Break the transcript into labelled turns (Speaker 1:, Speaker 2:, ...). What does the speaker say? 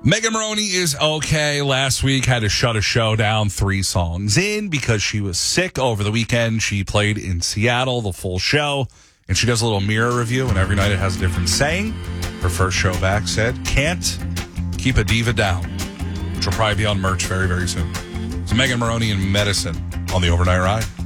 Speaker 1: Megan Maroney is okay. Last week had to shut a show down 3 songs in because she was sick over the weekend. She played in Seattle, the full show, and she does a little mirror review, and every night it has a different saying. Her first show back said, "Can't keep a diva down," which will probably be on merch very, very soon. So Megan Maroney in Medicine on the Overnight Ride.